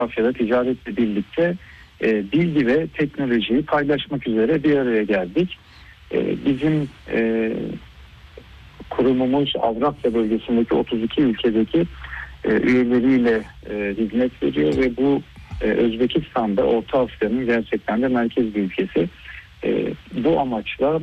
coğrafyada ticaretle birlikte bilgi ve teknolojiyi paylaşmak üzere bir araya geldik. Bizim kurumumuz Avrasya bölgesindeki 32 ülkedeki üyeleriyle hizmet veriyor ve bu Özbekistan'da Orta Asya'nın gerçekten de merkez bir ülkesi. Bu amaçla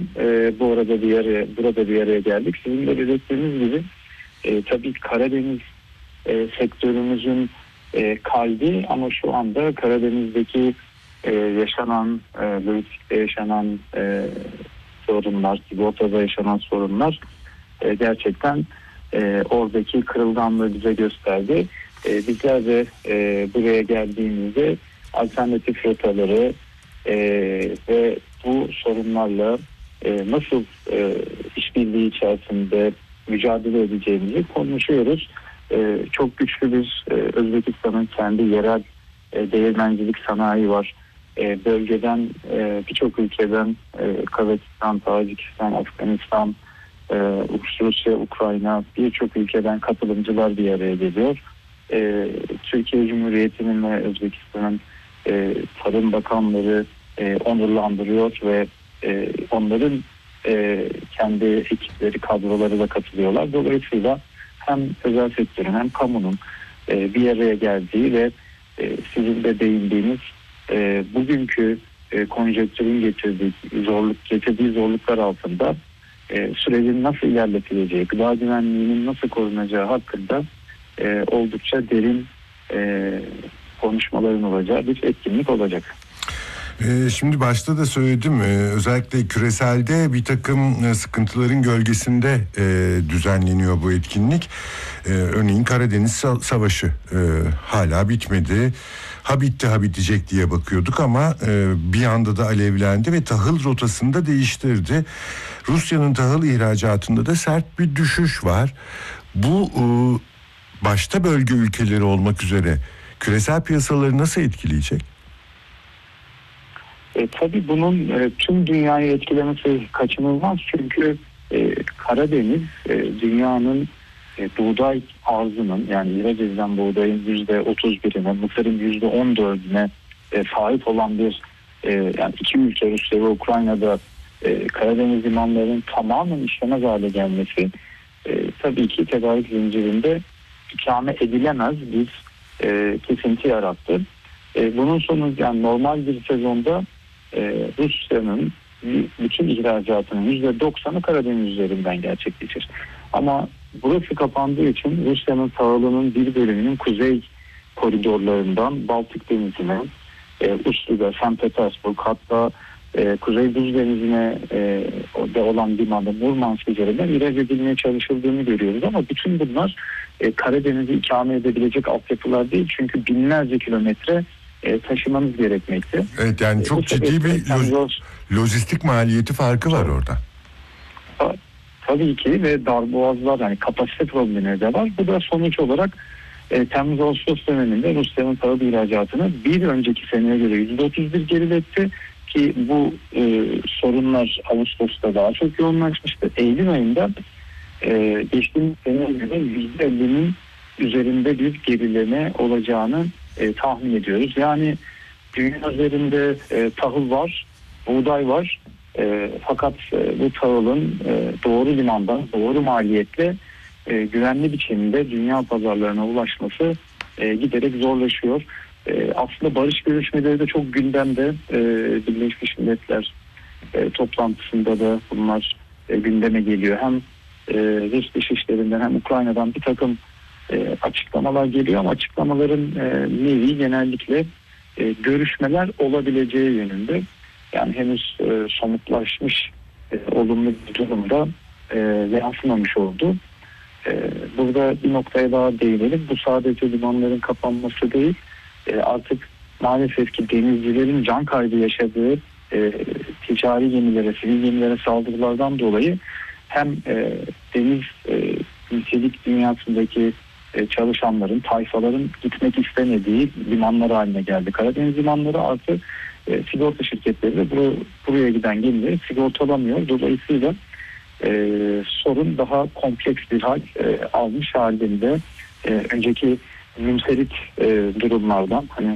burada bir araya geldik. Sizin de belirttiğiniz gibi tabii Karadeniz sektörümüzün kalbi, ama şu anda Karadeniz'deki yaşanan lojistikte yaşanan sorunlar, sigortada yaşanan sorunlar gerçekten oradaki kırılganlığı bize gösterdi. Bizler de buraya geldiğimizde alternatif rotaları ve bu sorunlarla nasıl işbirliği içerisinde mücadele edeceğimizi konuşuyoruz. Çok güçlü bir Özbekistan'ın kendi yerel değirmencilik sanayi var. Bölgeden birçok ülkeden Kazakistan, Tacikistan, Afganistan, Rusya, Ukrayna, birçok ülkeden katılımcılar bir araya geliyor. Türkiye Cumhuriyeti'nin ve Özbekistan'ın Tarım Bakanları onurlandırıyor ve onların kendi ekipleri, kadroları da katılıyorlar. Dolayısıyla hem özel sektörün hem kamunun bir araya geldiği ve sizin de değindiğiniz bugünkü konjonktürün getirdiği zorluklar altında sürecin nasıl ilerletileceği, gıda güvenliğinin nasıl korunacağı hakkında oldukça derin konuşmaların olacağı bir etkinlik olacak. Şimdi başta da söyledim, özellikle küreselde bir takım sıkıntıların gölgesinde düzenleniyor bu etkinlik. Örneğin Karadeniz Savaşı hala bitmedi. Ha bitti ha bitecek diye bakıyorduk ama bir anda da alevlendi ve tahıl rotasını da değiştirdi. Rusya'nın tahıl ihracatında da sert bir düşüş var. Bu başta bölge ülkeleri olmak üzere küresel piyasaları nasıl etkileyecek? Tabii bunun tüm dünyayı etkilemesi kaçınılmaz, çünkü Karadeniz dünyanın buğday arzının, yani ihraç edilen buğdayın %31'ine, mısırın %14'üne sahip olan bir yani iki ülke, Rusya ve Ukrayna'da Karadeniz limanlarının tamamen işlemez hale gelmesi tabii ki tedarik zincirinde ikame edilemez bir kesinti yarattı. Bunun sonu, yani normal bir sezonda Rusya'nın bütün ihracatının %90'ı Karadeniz üzerinden gerçekleşir. Ama burası kapandığı için Rusya'nın tahılının bir bölümünün kuzey koridorlarından Baltık Denizi'ne, Ust-Luga, St. Petersburg, hatta Kuzey Buz Denizi'ne de olan limanda Murmansk üzerinden ihraç edilmeye çalışıldığını görüyoruz. Ama bütün bunlar Karadeniz'i ikame edebilecek altyapılar değil. Çünkü binlerce kilometre taşımanız gerekmekte. Evet, yani çok ciddi bir lojistik maliyeti farkı var orada. Tabii ki, ve darboğazlar, yani kapasite problemleri de var. Bu da sonuç olarak Temmuz-Ağustos döneminde Rusya'nın tahıl ihracatını bir önceki seneye göre %31 geriletti ki bu sorunlar Ağustos'ta daha çok yoğunlaşmıştı. Eylül ayında geçtiğimiz seneye göre %50'nin üzerinde bir gerileme olacağını tahmin ediyoruz. Yani dünya üzerinde tahıl var, buğday var. Fakat bu tahılın doğru limandan, doğru maliyetle güvenli biçimde dünya pazarlarına ulaşması giderek zorlaşıyor. Aslında barış görüşmeleri de çok gündemde. Birleşmiş Milletler toplantısında da bunlar gündeme geliyor. Hem Rus dışişlerinden hem Ukrayna'dan bir takım açıklamalar geliyor, ama açıklamaların nevi genellikle görüşmeler olabileceği yönünde. Yani henüz somutlaşmış olumlu bir durumda yansımamış oldu. Burada bir noktaya daha değinelim. Bu sadece limanların kapanması değil. Artık maalesef ki denizcilerin can kaybı yaşadığı ticari gemilere, sivil gemilere saldırılardan dolayı hem deniz ülkelik dünyasındaki çalışanların, tayfaların gitmek istemediği limanlar haline geldi. Karadeniz limanları artı sigorta şirketleri de buraya giden gemileri sigortalamıyor. Dolayısıyla sorun daha kompleks bir hal almış halinde. Önceki münferit durumlardan, hani